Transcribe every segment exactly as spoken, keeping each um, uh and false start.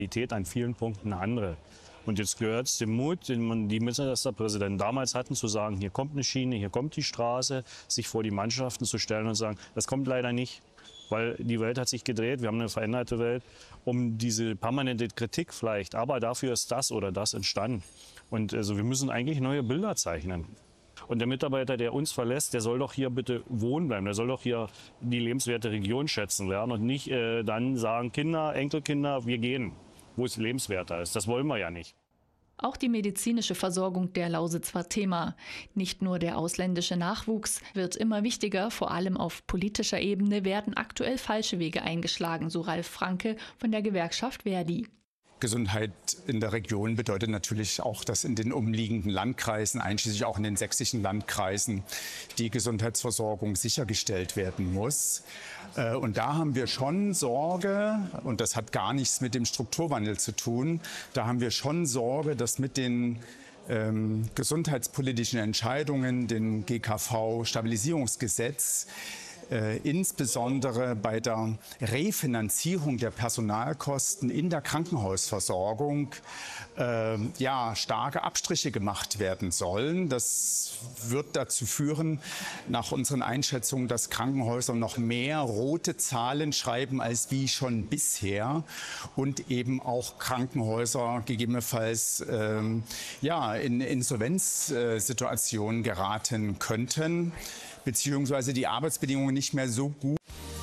Realität an vielen Punkten eine andere. Und jetzt gehört es dem Mut, den man, die Ministerpräsidenten damals hatten, zu sagen, hier kommt eine Schiene, hier kommt die Straße, sich vor die Mannschaften zu stellen und sagen, das kommt leider nicht, weil die Welt hat sich gedreht, wir haben eine veränderte Welt, um diese permanente Kritik vielleicht, aber dafür ist das oder das entstanden. Und also wir müssen eigentlich neue Bilder zeichnen. Und der Mitarbeiter, der uns verlässt, der soll doch hier bitte wohnen bleiben. Der soll doch hier die lebenswerte Region schätzen lernen und nicht äh, dann sagen, Kinder, Enkelkinder, wir gehen, wo es lebenswerter ist. Das wollen wir ja nicht. Auch die medizinische Versorgung der Lausitz war Thema. Nicht nur der ausländische Nachwuchs wird immer wichtiger, vor allem auf politischer Ebene werden aktuell falsche Wege eingeschlagen, so Ralf Franke von der Gewerkschaft Verdi. Gesundheit in der Region bedeutet natürlich auch, dass in den umliegenden Landkreisen, einschließlich auch in den sächsischen Landkreisen, die Gesundheitsversorgung sichergestellt werden muss. Und da haben wir schon Sorge, und das hat gar nichts mit dem Strukturwandel zu tun, da haben wir schon Sorge, dass mit den ähm, gesundheitspolitischen Entscheidungen, dem G K V-Stabilisierungsgesetz, Äh, insbesondere bei der Refinanzierung der Personalkosten in der Krankenhausversorgung äh, ja, starke Abstriche gemacht werden sollen. Das wird dazu führen, nach unseren Einschätzungen, dass Krankenhäuser noch mehr rote Zahlen schreiben als wie schon bisher und eben auch Krankenhäuser gegebenenfalls äh, ja, in Insolvenzsituationen geraten könnten, beziehungsweise die Arbeitsbedingungen nicht mehr so gut.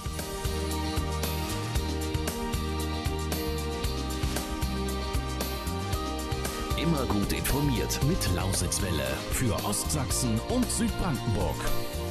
Immer gut informiert mit Lausitzwelle für Ostsachsen und Südbrandenburg.